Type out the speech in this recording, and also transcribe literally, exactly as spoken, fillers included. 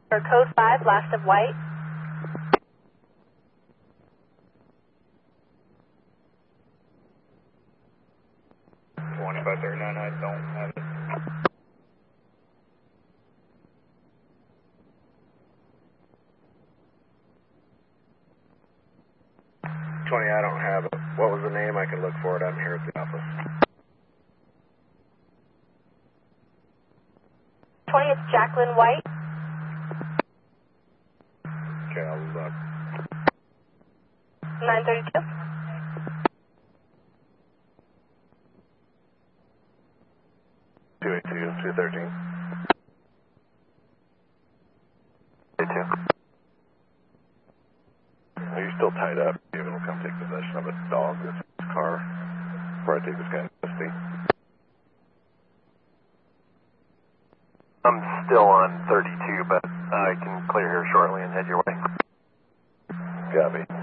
For code five, last of white. twenty-five thirty-nine, I don't have it. twenty, I don't have it. What was the name? I can look for it. I'm here at the office. twenty, it's Jacqueline White. Okay, I'll look. nine thirty-two. two eighty-two, two thirteen. eighty-two. Are you still tied up? Even will come take possession of a dog that's in his car before I take this guy into custody. I'm still on thirty-two, but I can clear here shortly and head your way. Copy.